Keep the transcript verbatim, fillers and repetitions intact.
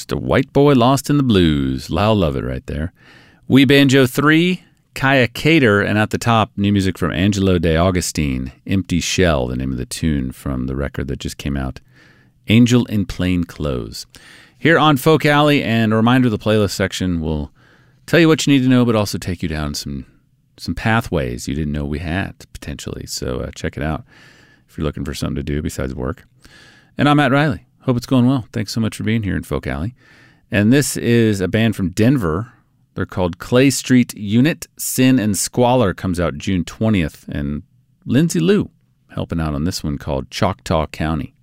Just a White Boy Lost in the Blues. Lyle Lovett right there. We Banjo three, Kaya Cater, and at the top, new music from Angelo De Augustine, Empty Shell, the name of the tune from the record that just came out, Angel in Plain Clothes. Here on Folk Alley, and a reminder, the playlist section will tell you what you need to know, but also take you down some some pathways you didn't know we had, potentially. So uh, check it out if you're looking for something to do besides work. And I'm Matt Riley. Hope it's going well. Thanks so much for being here in Folk Alley. And this is a band from Denver. They're called Clay Street Unit. Sin and Squalor comes out June twentieth. And Lindsay Lou helping out on this one called Choctaw County.